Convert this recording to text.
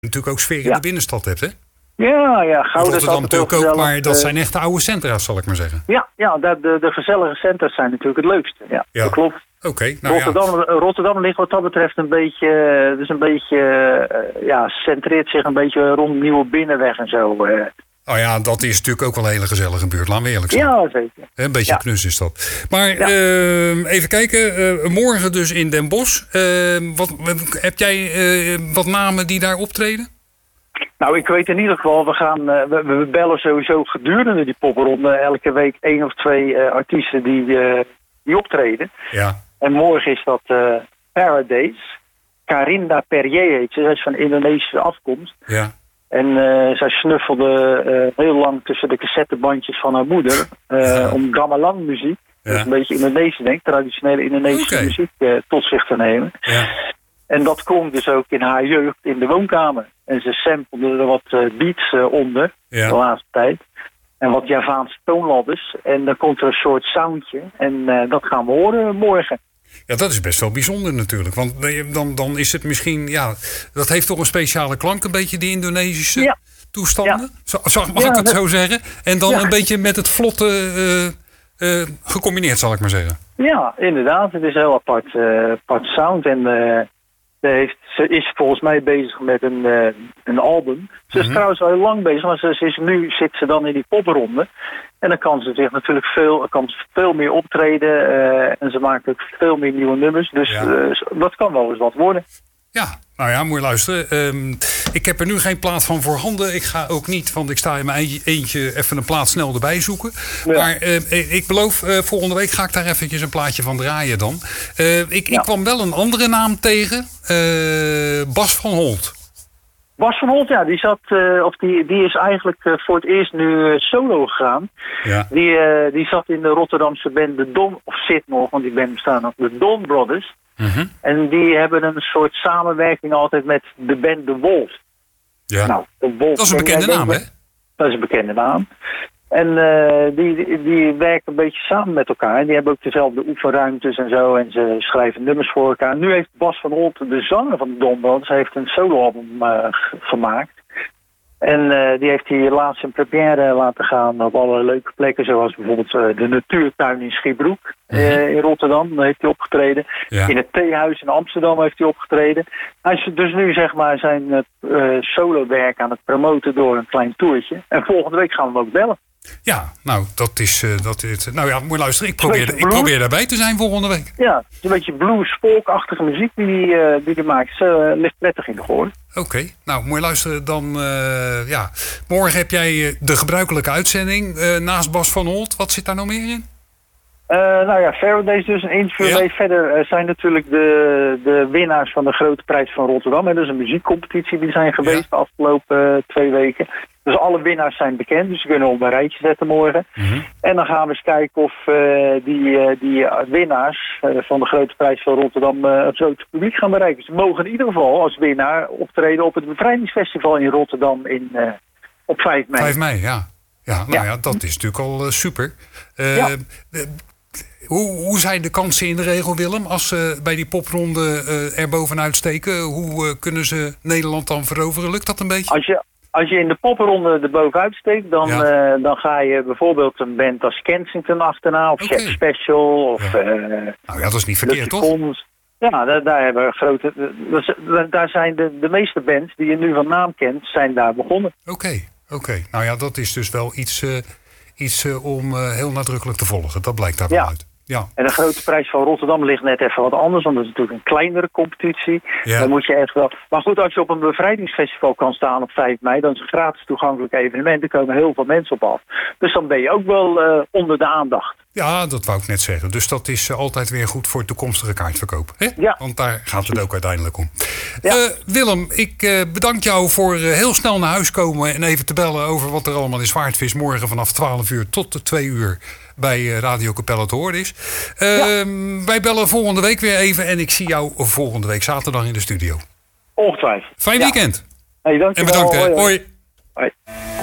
natuurlijk ook sfeer in de binnenstad hebt, hè? Ja, Gouda Rotterdam natuurlijk ook, maar dat zijn echt de oude centra's, zal ik maar zeggen. Ja, de gezellige centra's zijn natuurlijk het leukste. Ja. Dat klopt. Oké, Rotterdam ligt wat dat betreft een beetje, centreert zich een beetje rond Nieuwe Binnenweg en zo. Oh ja, dat is natuurlijk ook wel een hele gezellige buurt, laten we eerlijk zijn. Ja, zeker. Een beetje knus is dat. Maar even kijken, morgen dus in Den Bosch. Heb jij wat namen die daar optreden? Nou, ik weet in ieder geval, we bellen sowieso gedurende die popronde elke week 1 of 2 artiesten die optreden. Ja. En morgen is dat Paradise. Karinda Perrier heet ze. Zij is van Indonesische afkomst. Ja. En zij snuffelde heel lang tussen de cassettebandjes van haar moeder om gamelan muziek. Dat is een beetje Indonesisch, denk ik, traditionele Indonesische muziek tot zich te nemen. Ja. En dat klonk dus ook in haar jeugd in de woonkamer. En ze samplede er wat beats onder de laatste tijd. En wat Javaanse toonladders. En dan komt er een soort soundje. En dat gaan we horen morgen. Ja, dat is best wel bijzonder natuurlijk. Want dan is het misschien... Ja, dat heeft toch een speciale klank, een beetje die Indonesische toestanden? Ja. Mag ik het zo zeggen? En dan een beetje met het vlotte gecombineerd, zal ik maar zeggen. Ja, inderdaad. Het is een heel apart sound. En ze is volgens mij bezig met een album. Ze is trouwens al heel lang bezig, maar nu zit ze dan in die popronde. En dan kan ze zich natuurlijk veel meer optreden. En ze maakt ook veel meer nieuwe nummers. Dus dat kan wel eens wat worden. Ja, nou ja, moet je luisteren. Ik heb er nu geen plaat van voorhanden. Ik ga ook niet, want ik sta in mijn eentje even een plaat snel erbij zoeken. Ja. Maar ik beloof, volgende week ga ik daar eventjes een plaatje van draaien dan. Ik kwam wel een andere naam tegen. Bas van Holt. Bas van Holt, ja, die is eigenlijk voor het eerst nu solo gegaan. Ja. Die zat in de Rotterdamse band de Don, of zit nog, want die band bestaat nog, de Don Brothers. Mm-hmm. En die hebben een soort samenwerking altijd met de band De Wolf. Ja. Nou, de Wolf, dat is een bekende naam, hè? Dat is een bekende naam. En die werken een beetje samen met elkaar. En die hebben ook dezelfde oefenruimtes en zo. En ze schrijven nummers voor elkaar. Nu heeft Bas van Holt, de zanger van de Don Brothers, heeft een soloalbum gemaakt. En die heeft hij laatst een première laten gaan op alle leuke plekken. Zoals bijvoorbeeld de Natuurtuin in Schiebroek in Rotterdam. Daar heeft hij opgetreden. Ja. In het Theehuis in Amsterdam heeft hij opgetreden. Hij is dus nu zeg maar zijn solowerk aan het promoten door een klein toertje. En volgende week gaan we hem ook bellen. Ja, nou, dat is... nou ja, moet je luisteren. Ik probeer daarbij te zijn volgende week. Ja, het is een beetje blues, folkachtige muziek die hij maakt. Het ligt prettig in de gehoor. Oké, nou, moet je luisteren. Dan, morgen heb jij de gebruikelijke uitzending naast Bas van Holt. Wat zit daar nog meer in? Faraday is dus een interview. Ja. Verder zijn natuurlijk de winnaars van de Grote Prijs van Rotterdam. Dat is een muziekcompetitie die zijn geweest de afgelopen 2 weken. Dus alle winnaars zijn bekend, dus ze kunnen op een rijtje zetten morgen. Mm-hmm. En dan gaan we eens kijken of die winnaars van de Grote Prijs van Rotterdam het grote publiek gaan bereiken. Ze mogen in ieder geval als winnaar optreden op het Bevrijdingsfestival in Rotterdam op 5 mei. 5 mei, ja. Ja, dat is natuurlijk al super. Hoe zijn de kansen in de regel, Willem, als ze bij die popronde er bovenuit steken? Hoe kunnen ze Nederland dan veroveren? Lukt dat een beetje? Als je in de popronde er bovenuit steekt, dan ga je bijvoorbeeld een band als Kensington achterna, of Jack Special. Of, dat is niet verkeerd, toch? Ja, daar hebben grote. Daar zijn de meeste bands die je nu van naam kent, zijn daar begonnen. Oké. Nou ja, dat is dus wel iets om heel nadrukkelijk te volgen. Dat blijkt daar wel uit. Ja. En de Grote Prijs van Rotterdam ligt net even wat anders, want dat is natuurlijk een kleinere competitie. Ja. Dan moet je echt wel. Maar goed, als je op een bevrijdingsfestival kan staan op 5 mei, dan is het een gratis toegankelijk evenement. Er komen heel veel mensen op af. Dus dan ben je ook wel onder de aandacht. Ja, dat wou ik net zeggen. Dus dat is altijd weer goed voor toekomstige kaartverkoop. Hè? Ja. Want daar gaat het ook uiteindelijk om. Ja. Willem, ik bedank jou voor heel snel naar huis komen en even te bellen over wat er allemaal in Zwaardvis morgen vanaf 12 uur tot 2 uur bij Radio Capelle te horen is. Wij bellen volgende week weer even en ik zie jou volgende week zaterdag in de studio. Ongetwijfeld. Fijn weekend. Hey, dank je en bedankt. Hoi.